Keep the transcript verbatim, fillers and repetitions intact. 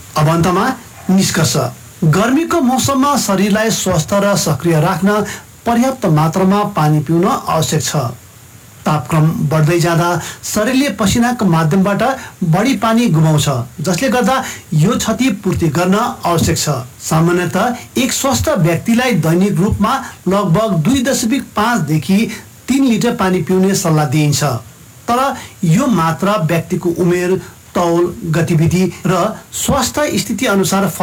अब अन्तमा निष्कर्ष। गर्मीको मौसममा शरीरलाई स्वस्थ र सक्रिय राख्न पर्याप्त मात्रामा पानी पिउन आवश्यक छ। तापक्रम बढ्दै जाँदा शरीरले पसिनाको माध्यमबाट बढी पानी गुमाउँछ, जसले गर्दा यो क्षति पूर्ति गर्न आवश्यक छ। सामान्यतः एक स्वस्थ व्यक्तिलाई दैनिक रूपमा लगभग दुई दशमलव पाँचदेखि तीन लिटर पानी पिउने सल्लाह दिइन्छ। तर यो मात्रा व्यक्तिको उमेर, तौल, गतिविधि र स्वास्थ्य स्थिति अनुसार